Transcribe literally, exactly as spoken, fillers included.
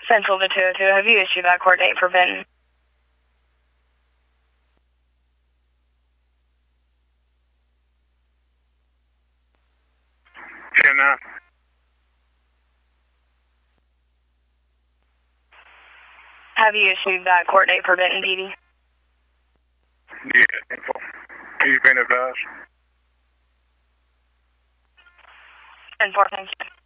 Central to two oh two, have you issued that court date for Benton? ten nine. Have you issued that court date for Benton, P D? Yeah, info. He's been advised. ten four, thank you.